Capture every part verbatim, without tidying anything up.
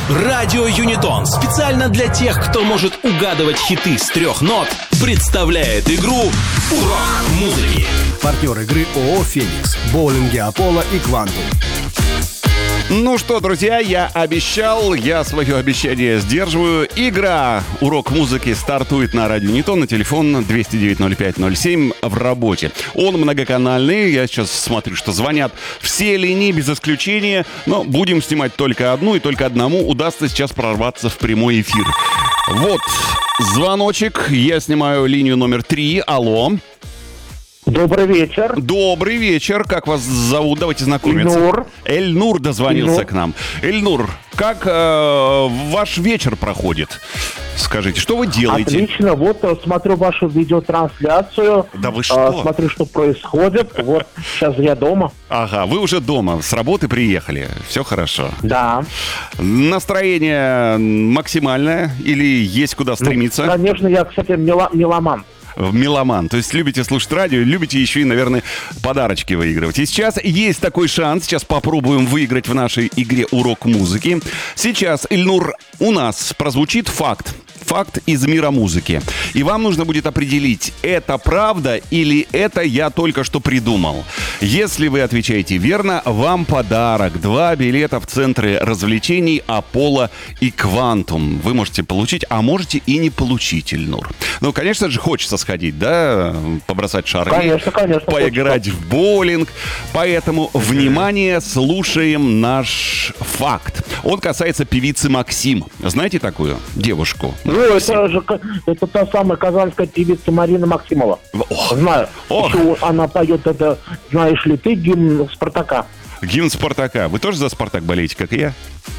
Радио Юнитон специально для тех, кто может угадывать хиты с трех нот, представляет игру «Урок музыки». Партнер игры ООО «Феникс», боулинги «Аполло» и «Квантум». Ну что, друзья, я обещал, я свое обещание сдерживаю. Игра «Урок музыки» стартует на радио Юнитон на телефон двести девять ноль пять ноль семь в работе. Он многоканальный, я сейчас смотрю, что звонят все линии без исключения, но будем снимать только одну, и только одному удастся сейчас прорваться в прямой эфир. Вот, звоночек, я снимаю линию номер три, алло. Добрый вечер. Добрый вечер. Как вас зовут? Давайте знакомиться. Эльнур. Эльнур дозвонился Эльнур. к нам. Эльнур, как э, ваш вечер проходит? Скажите, что вы делаете? Отлично. Вот э, смотрю вашу видеотрансляцию. Да вы что? Э, смотрю, что происходит. Вот сейчас я дома. Ага, вы уже дома, с работы приехали. Все хорошо. Да. Настроение максимальное или есть куда стремиться? Ну, конечно, я, кстати, мело- меломан. Меломан. То есть любите слушать радио, любите еще и, наверное, подарочки выигрывать. И сейчас есть такой шанс. Сейчас попробуем выиграть в нашей игре «Урок музыки». Сейчас, Эльнур, у нас прозвучит факт. Факт из мира музыки. И вам нужно будет определить, это правда или это я только что придумал. Если вы отвечаете верно, вам подарок. Два билета в центры развлечений «Аполло» и «Квантум». Вы можете получить, а можете и не получить, Эльнур. Ну, конечно же, хочется сходить, да? Побросать шары. Конечно, конечно. Поиграть хочется. в боулинг. Поэтому, внимание, слушаем наш факт. Он касается певицы Максим. Знаете такую девушку? Ну, это же это та самая казанская певица Марина Максимова. Ох. Знаю. Ох. Еще она поет это, знаешь ли ты, гимн Спартака. Гимн Спартака. Вы тоже за Спартак болеете, как и я?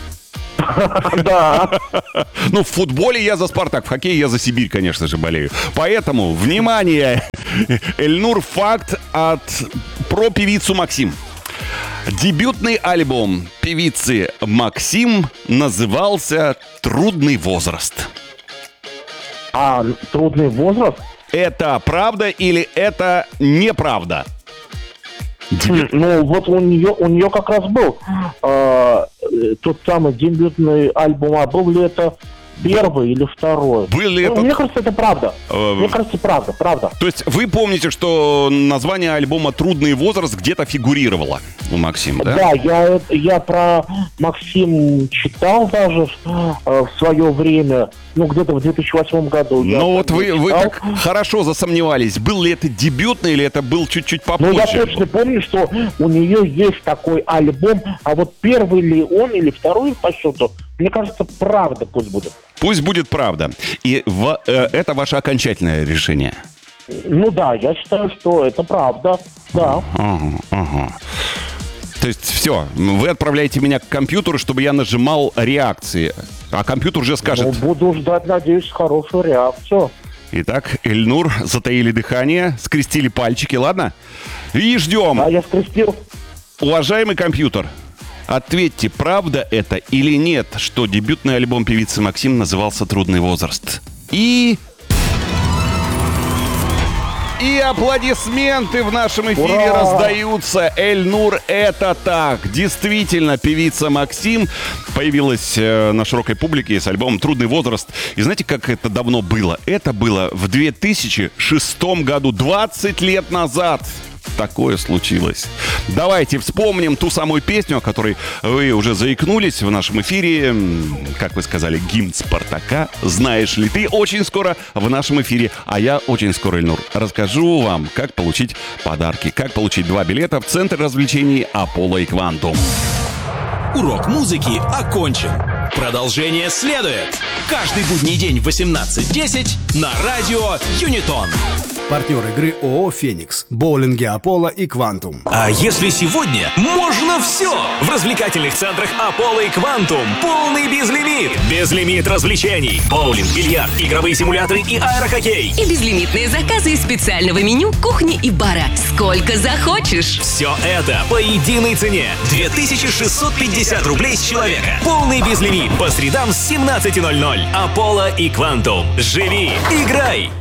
Да. Ну, в футболе я за Спартак, в хоккее я за Сибирь, конечно же, болею. Поэтому, внимание, Эльнур, факт от про певицу Максим. Дебютный альбом певицы Максим назывался «Трудный возраст». А трудный возраст? Это правда или это неправда? Дебют. Ну, вот у нее, у нее как раз был э, тот самый дебютный альбом, а был ли это первый или второй? Был ли Ну, это... Мне кажется, это правда. Э, Мне кажется, правда, правда. То есть вы помните, что название альбома «Трудный возраст» где-то фигурировало у Максима, да? Да, я, я про Максим читал даже э, в свое время, ну, где-то в две тысячи восьмом году. Я Ну вот вы, вы читал. так хорошо засомневались, был ли это дебютный или это был чуть-чуть попозже? Ну, я точно помню, что у нее есть такой альбом, а вот первый ли он или второй по счету, мне кажется, правда пусть будет. Пусть будет правда. И в, э, это ваше окончательное решение. Ну да, я считаю, что это правда, да. Ага, ага. То есть все, вы отправляете меня к компьютеру, чтобы я нажимал реакции. А компьютер уже скажет... Ну, буду ждать, надеюсь, хорошую реакцию. Итак, Эльнур, затаили дыхание, скрестили пальчики, ладно? И ждем. А я скрестил. Уважаемый компьютер, ответьте, правда это или нет, что дебютный альбом певицы Максим назывался «Трудный возраст». И... И аплодисменты в нашем эфире Ура! раздаются. Эльнур, это так. Действительно, певица Максим появилась э, на широкой публике с альбомом «Трудный возраст». И знаете, как это давно было? Это было в две тысячи шестом году, двадцать лет назад. Такое случилось. Давайте вспомним ту самую песню, о которой вы уже заикнулись в нашем эфире. Как вы сказали, гимн Спартака. «Знаешь ли ты?» Очень скоро в нашем эфире. А я очень скоро, Эльнур, расскажу вам, как получить подарки. Как получить два билета в центр развлечений «Аполло» и «Квантум». Урок музыки окончен. Продолжение следует. Каждый будний день в восемнадцать десять на радио Юнитон. Партнер игры ООО «Феникс», боулинги «Аполло» и «Квантум». А если сегодня можно все? В развлекательных центрах «Аполло» и «Квантум» полный безлимит. Безлимит развлечений. Боулинг, бильярд, игровые симуляторы и аэрохоккей. И безлимитные заказы из специального меню кухни и бара. Сколько захочешь. Все это по единой цене. две тысячи шестьсот пятьдесят рублей с человека. Полный безлимит по средам с семнадцати ноль-ноль. «Аполло» и «Квантум». Живи, играй,